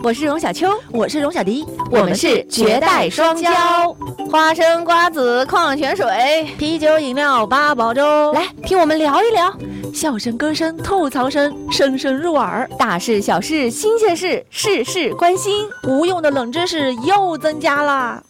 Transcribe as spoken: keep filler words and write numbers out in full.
我是荣小秋， 我是荣小迪， 我们是绝代双骄。花生、瓜子、矿泉水、 啤酒、饮料、八宝粥， 来听我们聊一聊。 笑声、歌声、吐槽声，声声入耳。 大事小事、新鲜事，事事关心。 无用的冷知识又增加啦！